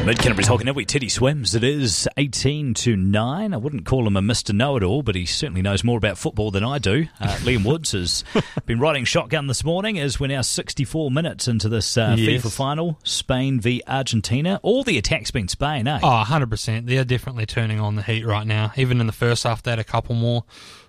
Mid-Canterbury's Hockey Network, Teddy Swims. It is 18 to 9. I wouldn't call him a Mr. Know-It-All, but he certainly knows more about football than I do. Liam Woods has been riding shotgun this morning as we're now 64 minutes into this FIFA final. Spain v Argentina. All the attack's been Spain, eh? Oh, 100%. They're definitely turning on the heat right now. Even in the first half, they had a couple more.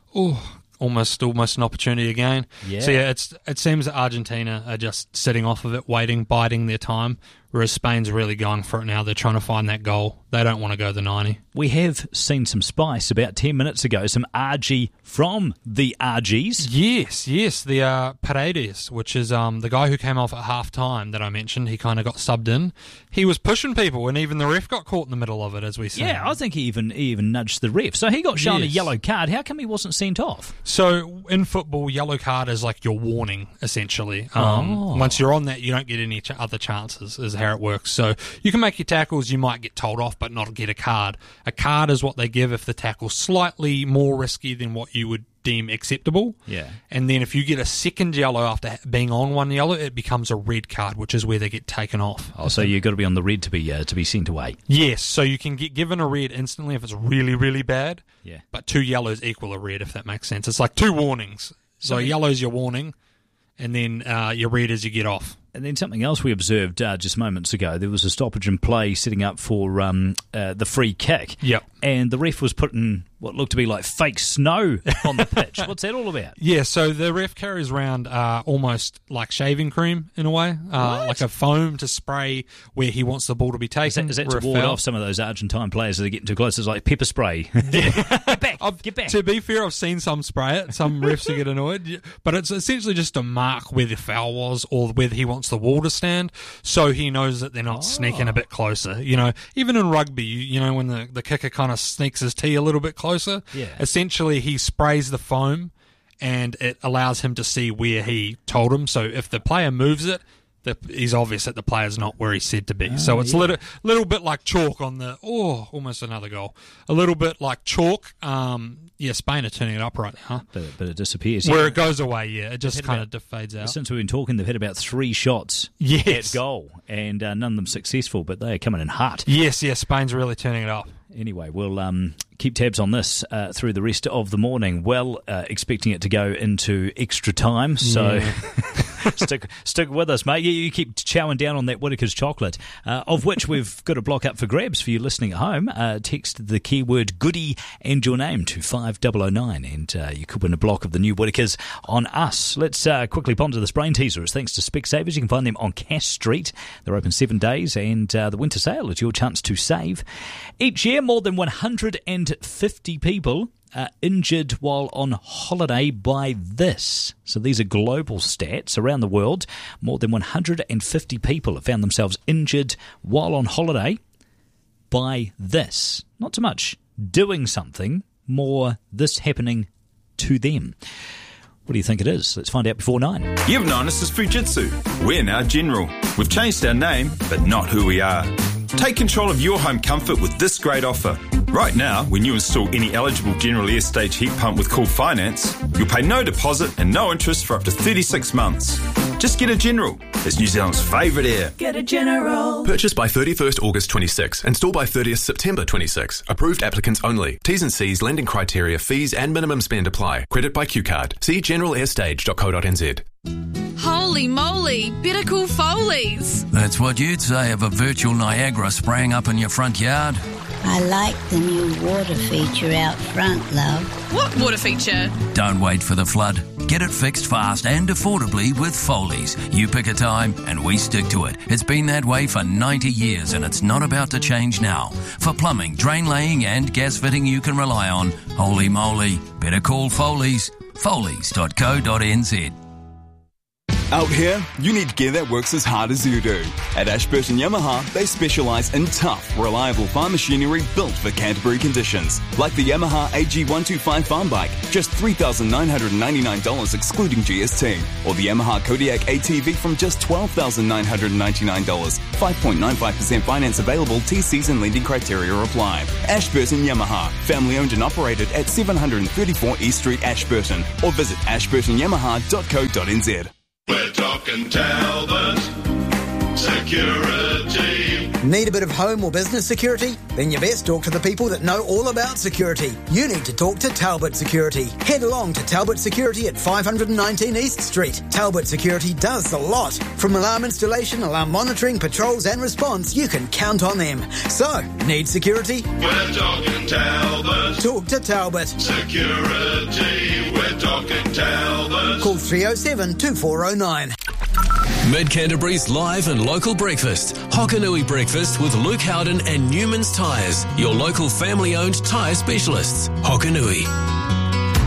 Almost an opportunity again. Yeah. So, it seems that Argentina are just sitting off of it, waiting, biding their time, whereas Spain's really going for it now. They're trying to find that goal. They don't want to go the 90. We have seen some spice about 10 minutes ago, some RG from the RGs. Yes, the Paredes, which is the guy who came off at half-time that I mentioned. He kind of got subbed in. He was pushing people, and even the ref got caught in the middle of it, as we said. Yeah, I think he even nudged the ref. So he got shown a yellow card. How come he wasn't sent off? So in football, yellow card is like your warning, essentially. Once you're on that, you don't get any other chances, is how it works. So you can make your tackles, you might get told off, but not get a card. A card is what they give if the tackle's slightly more risky than what you would deem acceptable. Yeah. And then if you get a second yellow after being on one yellow, it becomes a red card, which is where they get taken off. Oh, so you've got to be on the red to be sent away. Yes, so you can get given a red instantly if it's really, really bad. Yeah. But 2 yellows equal a red, if that makes sense. It's like 2 warnings. So yellow's your warning, and then your red is you get off. And then something else we observed just moments ago, there was a stoppage in play setting up for the free kick. Yep. And the ref was putting what looked to be like fake snow on the pitch. What's that all about? Yeah, so the ref carries around almost like shaving cream in a way, like a foam to spray where he wants the ball to be taken. Is that to ward off some of those Argentine players that are getting too close? It's like pepper spray. Get back. To be fair, I've seen some spray it. Some refs who get annoyed. But it's essentially just to mark where the foul was or whether he wants the wall to stand, so he knows that they're not sneaking a bit closer. You know, even in rugby, you know, when the kicker kind of sneaks his tee a little bit closer, essentially he sprays the foam and it allows him to see where he told him. So if the player moves it, he's obvious that the player's not where he's said to be. So it's a little bit like chalk on the... almost another goal. A little bit like chalk. Spain are turning it up right now. But it disappears. Where it goes away, it just kind of fades out. Since we've been talking, they've had about 3 shots at goal, and none of them successful, but they are coming in hot. Yes, Spain's really turning it up. Anyway, we'll keep tabs on this through the rest of the morning. Well, expecting it to go into extra time, so stick with us, mate. You keep chowing down on that Whittaker's chocolate, of which we've got a block up for grabs for you listening at home. Text the keyword goodie and your name to 5009, and you could win a block of the new Whittaker's on us. Let's quickly ponder this brain teaser. It's thanks to Specsavers. You can find them on Cass Street. They're open 7 days, and the winter sale is your chance to save. Each year, more than 150 people are injured while on holiday by this. So these are global stats around the world. More than 150 people have found themselves injured while on holiday by this. Not so much doing something, more this happening to them. What do you think it is? Let's find out before 9. You've known us as Fujitsu. We're now General. We've changed our name, but not who we are. Take control of your home comfort with this great offer. Right now, when you install any eligible General Air Stage heat pump with Cool Finance, you'll pay no deposit and no interest for up to 36 months. Just get a General. It's New Zealand's favourite air. Get a General. Purchase by 31st August 26. Install by 30th September 26. Approved applicants only. T's and C's, lending criteria, fees and minimum spend apply. Credit by Q-Card. See generalairstage.co.nz. Holy moly, better call Foley's. That's what you'd say of a virtual Niagara spraying up in your front yard. I like the new water feature out front, love. What water feature? Don't wait for the flood. Get it fixed fast and affordably with Foley's. You pick a time and we stick to it. It's been that way for 90 years and it's not about to change now. For plumbing, drain laying and gas fitting you can rely on, holy moly, better call Foley's. Foley's.co.nz. Out here, you need gear that works as hard as you do. At Ashburton Yamaha, they specialise in tough, reliable farm machinery built for Canterbury conditions. Like the Yamaha AG125 farm bike, just $3,999 excluding GST. Or the Yamaha Kodiak ATV from just $12,999. 5.95% finance available, T-C's and lending criteria apply. Ashburton Yamaha, family owned and operated at 734 East Street, Ashburton. Or visit ashburtonyamaha.co.nz. We're talking Talbot Security. Need a bit of home or business security? Then you best talk to the people that know all about security. You need to talk to Talbot Security. Head along to Talbot Security at 519 East Street. Talbot Security does a lot. From alarm installation, alarm monitoring, patrols and response, you can count on them. So, need security? We're talking Talbot. Talk to Talbot. Security, we're talking Talbot. Call 307 2409. Mid-Canterbury's live and local breakfast. Hokanui Breakfast with Luke Howden and Newman's Tyres. Your local family-owned tyre specialists. Hokanui.